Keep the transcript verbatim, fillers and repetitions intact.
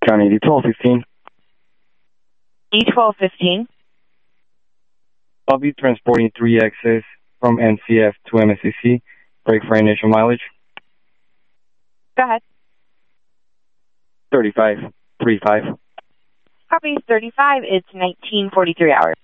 County D twelve fifteen. D twelve fifteen. I'll be transporting three X's from N C F to M S C C. Break for initial mileage. Go ahead. thirty-five. thirty-five. Copy thirty-five. It's nineteen forty-three hours.